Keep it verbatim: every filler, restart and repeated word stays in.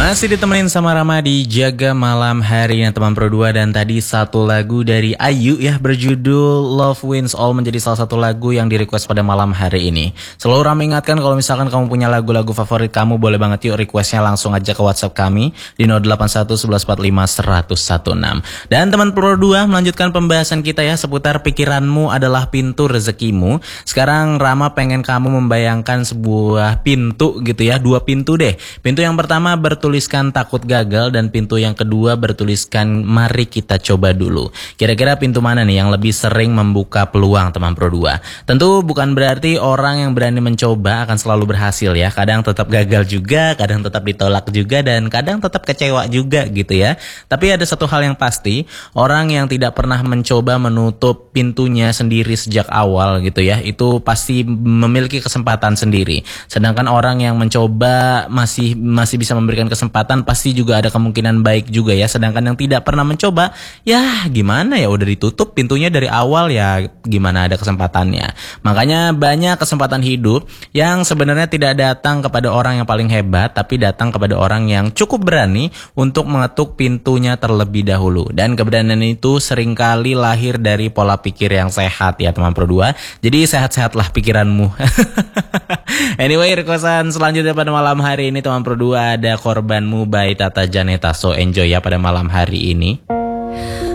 Masih ditemenin sama Rama di Jaga Malam hari ini teman Pro dua. Dan tadi satu lagu dari Ayu ya berjudul Love Wins All menjadi salah satu lagu yang di request pada malam hari ini. Selalu Rama ingatkan kalau misalkan kamu punya lagu-lagu favorit kamu, boleh banget yuk requestnya langsung aja ke WhatsApp kami di nol delapan satu satu satu empat lima satu satu enam. Dan teman Pro dua melanjutkan pembahasan kita ya seputar pikiranmu adalah pintu rezekimu. Sekarang Rama pengen kamu membayangkan sebuah pintu gitu ya, dua pintu deh. Pintu yang pertama bertuliskan takut gagal dan pintu yang kedua bertuliskan mari kita coba dulu. Kira-kira pintu mana nih yang lebih sering membuka peluang teman Pro dua? Tentu bukan berarti orang yang berani mencoba akan selalu berhasil ya. Kadang tetap gagal juga, kadang tetap ditolak juga, dan kadang tetap kecewa juga gitu ya. Tapi ada satu hal yang pasti, orang yang tidak pernah mencoba menutup pintunya sendiri sejak awal gitu ya, itu pasti memiliki kesempatan sendiri. Sedangkan orang yang mencoba masih masih bisa memberikan kesempatan pasti juga ada kemungkinan baik juga ya. Sedangkan yang tidak pernah mencoba, ya gimana ya, udah ditutup pintunya dari awal ya, gimana ada kesempatannya. Makanya banyak kesempatan hidup yang sebenarnya tidak datang kepada orang yang paling hebat, tapi datang kepada orang yang cukup berani untuk mengetuk pintunya terlebih dahulu. Dan keberanian itu seringkali lahir dari pola pikir yang sehat ya teman Pro dua. Jadi sehat-sehatlah pikiranmu. Anyway, requestan selanjutnya pada malam hari ini teman Pro dua ada Korbanmu by Tata Janeta. So enjoy ya pada malam hari ini.